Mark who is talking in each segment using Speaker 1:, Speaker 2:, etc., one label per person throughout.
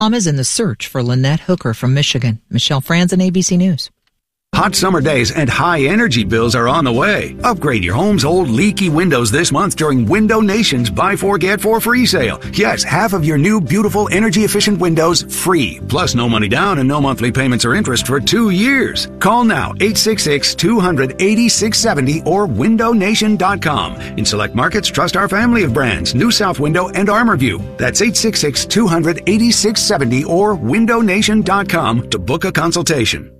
Speaker 1: is in the search for Lynette Hooker from Michigan. Michelle Franzen, ABC News.
Speaker 2: Hot summer days and high energy bills are on the way. Upgrade your home's old leaky windows this month during Window Nation's Buy 4 Get 4 free sale. Yes, half of your new beautiful energy efficient windows free. Plus no money down and no monthly payments or interest for 2 years. Call now 866-200-8670 or windownation.com. In select markets, trust our family of brands, New South Window and ArmorView. That's 866-200-8670 or windownation.com to book a consultation.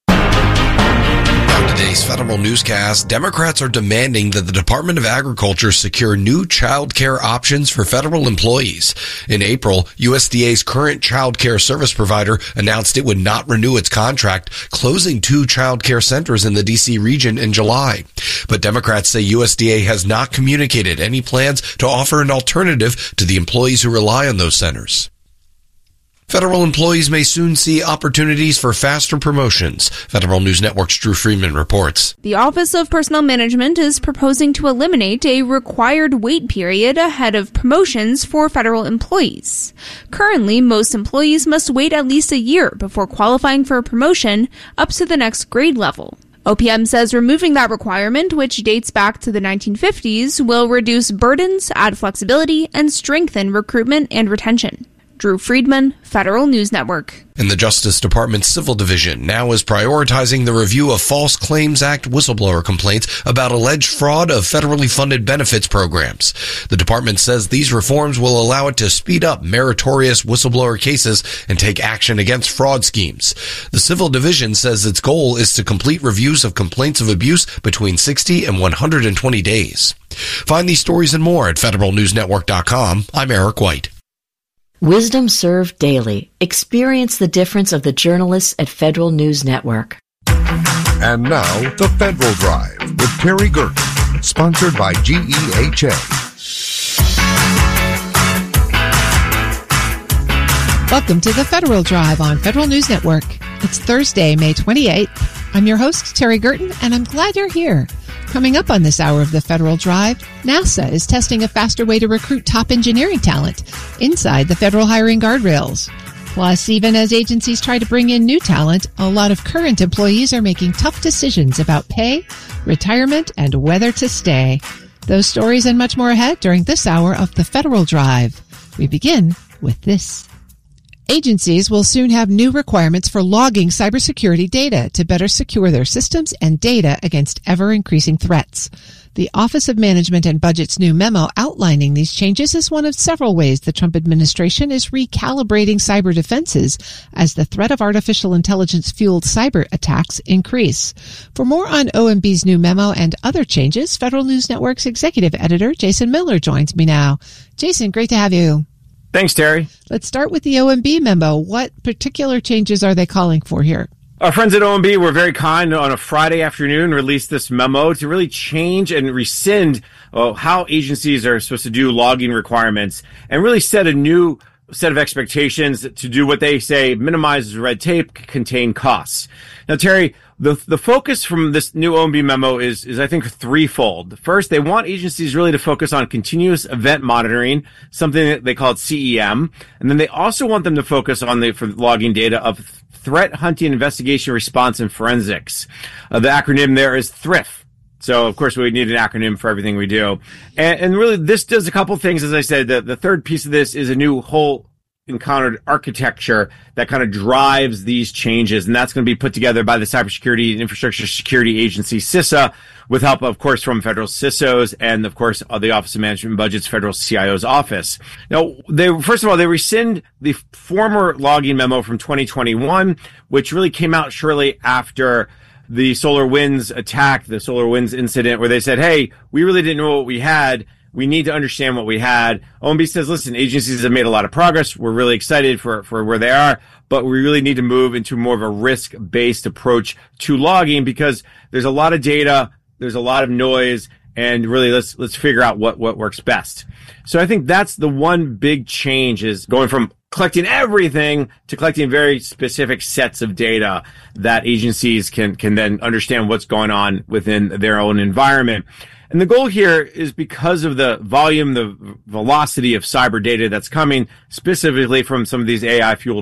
Speaker 3: Today's Federal Newscast, Democrats are demanding that the Department of Agriculture secure new child care options for federal employees. In April, USDA's current child care service provider announced it would not renew its contract, closing 2 child care centers in the D.C. region in July. But Democrats say USDA has not communicated any plans to offer an alternative to the employees who rely on those centers. Federal employees may soon see opportunities for faster promotions. Federal News Network's Drew Freeman reports.
Speaker 4: The Office of Personnel Management is proposing to eliminate a required wait period ahead of promotions for federal employees. Currently, most employees must wait at least a year before qualifying for a promotion up to the next grade level. OPM says removing that requirement, which dates back to the 1950s, will reduce burdens, add flexibility, and strengthen recruitment and retention. Drew Friedman, Federal News Network.
Speaker 3: And the Justice Department's Civil Division now is prioritizing the review of False Claims Act whistleblower complaints about alleged fraud of federally funded benefits programs. The department says these reforms will allow it to speed up meritorious whistleblower cases and take action against fraud schemes. The Civil Division says its goal is to complete reviews of complaints of abuse between 60 and 120 days. Find these stories and more at federalnewsnetwork.com. I'm Eric White.
Speaker 5: Wisdom served daily. Experience the difference of the journalists at Federal News Network.
Speaker 6: And now, The Federal Drive with Terry Gerken, sponsored by GEHA.
Speaker 7: Welcome to The Federal Drive on Federal News Network. It's Thursday, May 28th. I'm your host, Terry Gerken, and I'm glad you're here. Coming up on this hour of The Federal Drive, NASA is testing a faster way to recruit top engineering talent inside the federal hiring guardrails. Plus, even as agencies try to bring in new talent, a lot of current employees are making tough decisions about pay, retirement, and whether to stay. Those stories and much more ahead during this hour of The Federal Drive. We begin with this. Agencies will soon have new requirements for logging cybersecurity data to better secure their systems and data against ever-increasing threats. The Office of Management and Budget's new memo outlining these changes is one of several ways the Trump administration is recalibrating cyber defenses as the threat of artificial intelligence-fueled cyber attacks increase. For more on OMB's new memo and other changes, Federal News Network's executive editor Jason Miller joins me now. Jason, great to have you.
Speaker 8: Thanks, Terry.
Speaker 7: Let's start with the OMB memo. What particular changes are they calling for here?
Speaker 8: Our friends at OMB were very kind on a Friday afternoon, released this memo to really change and rescind how agencies are supposed to do logging requirements and really set a new set of expectations to do what they say minimizes red tape, contain costs. Now, Terry, the focus from this new OMB memo is I think threefold. First, they want agencies really to focus on continuous event monitoring, something that they call it CEM. And then they also want them to focus on for logging data of threat hunting, investigation, response, and forensics. The acronym there is THRIF. So, of course, we need an acronym for everything we do. And really, this does a couple things. As I said, the third piece of this is a new whole encountered architecture that kind of drives these changes. And that's going to be put together by the Cybersecurity and Infrastructure Security Agency, CISA, with help, of course, from federal CISOs and, of course, the Office of Management and Budget's federal CIO's office. Now, first of all, they rescind the former logging memo from 2021, which really came out shortly after the SolarWinds attack, the SolarWinds incident, where they said, hey, we really didn't know what we had. We need to understand what we had. OMB says, listen, agencies have made a lot of progress. We're really excited for where they are, but we really need to move into more of a risk-based approach to logging because there's a lot of data, there's a lot of noise, and really let's figure out what works best. So I think that's the one big change is going from collecting everything to collecting very specific sets of data that agencies can then understand what's going on within their own environment. And the goal here is because of the volume, the velocity of cyber data that's coming specifically from some of these AI-fueled